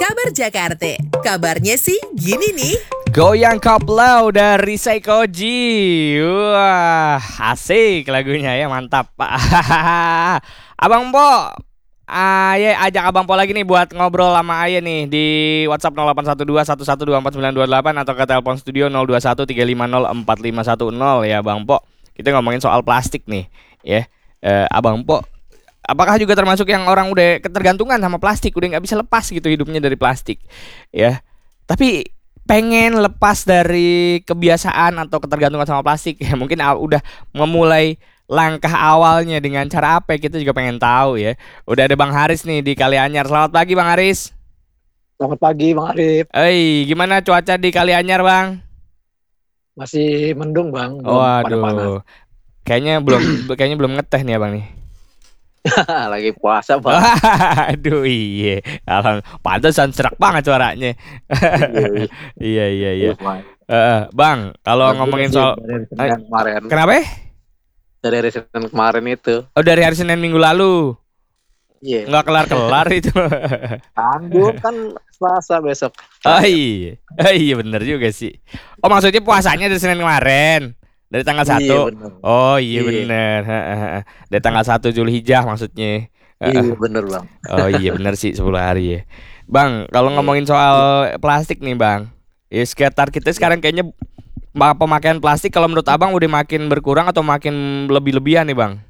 Kabar Jakarta. Kabarnya sih gini nih. Goyang Koplo dari Seikoji. Wah, asik lagunya ya, mantap. Abang Po, Aye ajak Abang Po lagi nih buat ngobrol sama Aye nih di WhatsApp 081211242928 atau ke telepon studio 0213504510 ya Bang Po. Kita ngomongin soal plastik nih, ya. Abang Po, apakah juga termasuk yang orang udah ketergantungan sama plastik, udah nggak bisa lepas gitu hidupnya dari plastik, ya? Tapi pengen lepas dari kebiasaan atau ketergantungan sama plastik, ya mungkin udah memulai langkah awalnya dengan cara apa? Kita juga pengen tahu ya. Udah ada Bang Haris nih di Kalianyar. Selamat pagi Bang Haris. Selamat pagi Bang Arif. Gimana cuaca di Kalianyar Bang? Masih mendung Bang, belum Waduh, kayaknya belum ngeteh nih Abang nih. lagi puasa Bang. Aduh iya, pantesan serak banget suaranya. Iya. Bang, kalau ngomongin soal kemarin. Kenapa? Dari hari Senin kemarin itu. Oh, dari hari Senin minggu lalu. Iya. Nggak kelar itu. Tanggung kan Selasa besok. Oh iya bener juga sih. Oh maksudnya puasanya dari Senin kemarin, dari tanggal 1. Iya, bener. Oh iya, Iya. bener. Dari tanggal 1 Zulhijjah maksudnya. Iya bener Bang. Oh iya bener sih, 10 hari ya. Bang, kalau ngomongin soal plastik nih Bang, ya sekitar kita sekarang kayaknya pemakaian plastik kalau menurut Abang udah makin berkurang atau makin lebih-lebihan nih Bang?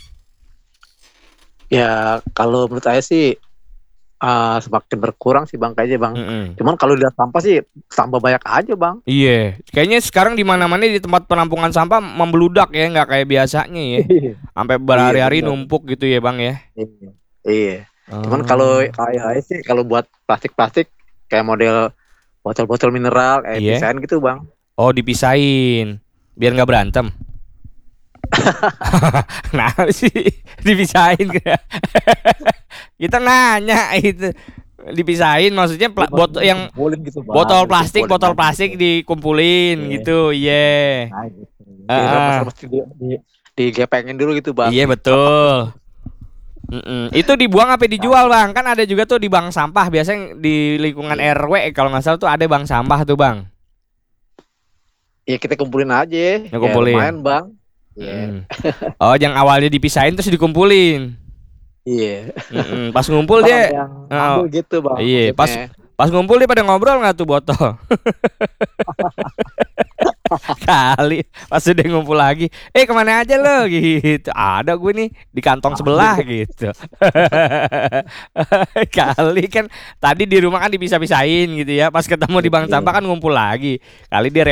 Ya kalau menurut saya sih semakin berkurang sih Bang kayaknya Bang. Cuman kalau lihat sampah sih tambah banyak aja Bang. Iya, kayaknya sekarang di mana-mana di tempat penampungan sampah membludak ya, nggak kayak biasanya ya. Sampai berhari-hari numpuk gitu ya Bang ya. Iya. Cuman kalau kayak sih kalau buat plastik-plastik kayak model botol-botol mineral pisahin gitu Bang. Oh, dipisahin biar nggak berantem. Nah sih dipisahin. Kita nanya itu dipisahin, maksudnya botol yang gitu, botol plastik dikumpulin gitu, iya. Mesti digepengin dulu gitu Bang. Iya betul. Itu dibuang apa dijual Bang? Kan ada juga tuh di bank sampah, biasanya di lingkungan RW kalau nggak salah tuh ada bank sampah tuh Bang. Ya kita kumpulin aja. Kumpulin. Ya, lumayan Bang. Oh, yang awalnya dipisahin terus dikumpulin. Iya. Pas ngumpul dia gitu Bang. Iya, pas ngumpul dia pada ngobrol nggak tuh botol? Kali pas udah ngumpul lagi, kemana aja lo gitu? Ada gue nih di kantong sebelah gitu. Kali kan tadi di rumah kan dipisah-pisahin gitu ya. Pas ketemu di bank sampah kan ngumpul lagi. Kali dia